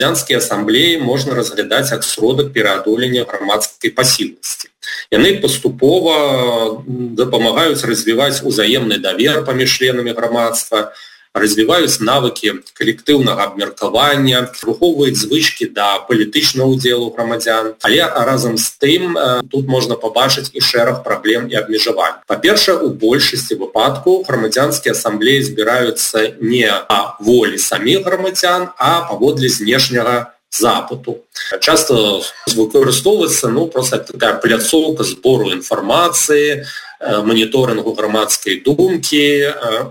грамадзянскія асамблеі можна разглядаць як сродак пераадолення грамадскай пасіўнасці. Яны паступова дапамагаюць развіваць узаемны давер паміж членамі грамадства, развіваюць навыкі калектыўнага абмеркавання, выхоўваюць звычкі да палітычнага ўдзелу грамадзян. Але разам з тым тут можна пабачыць і шэраг праблем і абмежавань. Па-першае, у большасці выпадкаў грамадзянскія асамблеі збіраюцца не па волі саміх грамадзян, а паводле знешняга запыту. Часто выкарыстоўваецца просто такая пляцоўка збору інфармацыі, моніторынгу грамадскай думкі,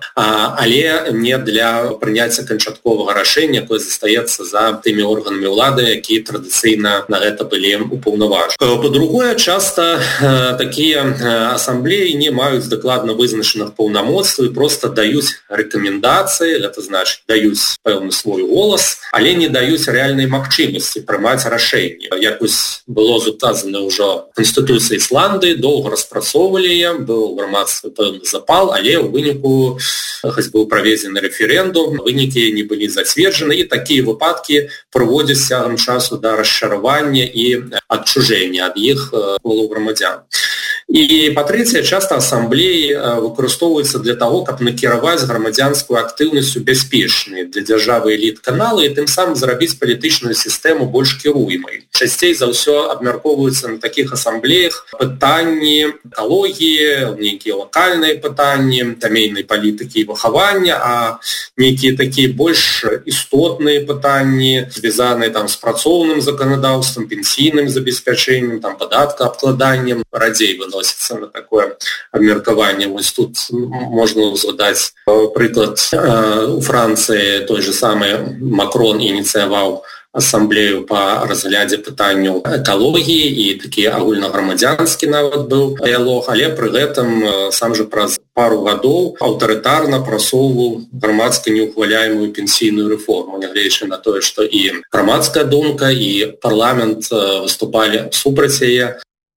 але не для прыняцця канчатковага рашэння, якое застаецца за тымі органамі ўлады, якія традыцыйна на гэта былі упаўнаважаны. Па-другое, часта такія асамблеі не маюць дакладна вызначаных паўнамоцтваў і проста даюць рэкамендацыі, гэта значыць, даюць пэўны свой голас, але не даюць рэальнай магчымасці прымаць рашэнні. Як было указана ўжо Канстытуцыі Ісландыі, доўга распрацоўвалі яе, быў у грамадстве пэўны запал, але ў выніку, хоць быў праведзены рэферэндум, вынікі не былі зацверджаны, і такія выпадкі прыводзяць цягам часу да расчаравання і адчужэння ад іх колу грамадзян. І, па-трэцяе, часта асамблеі выкарыстоўваюцца для таго, каб накіраваць грамадзянскую актыўнасць у бяспечныя для дзяржавы эліт-каналы і тым самым зрабіць палітычную сістэму больш кіруемай. Часцей за ўсё абмяркоўваюцца на такіх асамблеях пытанні экалогіі, нейкія лакальныя пытанні, сямейнай палітыкі і выхавання, а нейкія такія больш істотныя пытанні, звязаныя з працоўным заканадаўствам, пенсійным забеспячэннем, падаткаабкладаннем, радзей выносіцца на такое абмеркаванне. Вось тут можна згадаць прыклад у Францыі, той же самы Макрон ініцыяваў асамблею па разглядзе пытанняў экалогіі і такі агульнаграмадзянскі нават быў дыялог, але пры гэтым сам жа праз пару гадоў аўтарытарна прасоўваў грамадска неухваляемую пенсійную рэформу, нягледзячы на тое, што і грамадская думка, і парламент выступалі супраць яе.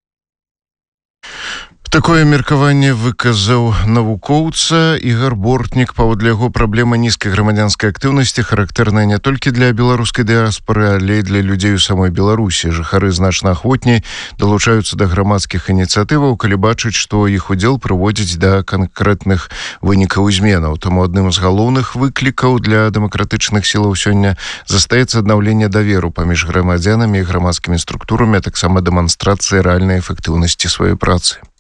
Такое меркаванне выказаў навукоўца Ігор Бортнік. Паводле яго, праблема нізкай грамадзянскай актыўнасці характэрная не толькі для беларускай дыяспары, але і для людзей у самой Беларусі. Жыхары значна ахвотней далучаюцца да грамадскіх ініцыятываў, калі бачаць, што іх удзел прыводзіць да канкрэтных вынікаў і зменаў. Таму адным з галоўных выклікаў для дэмакратычных сілаў сёння застаецца аднаўленне даверу паміж грамадзянамі і грамадскімі структурамі, а таксама дэманстрацыя рэальнай эфектыўнасці сваёй працы.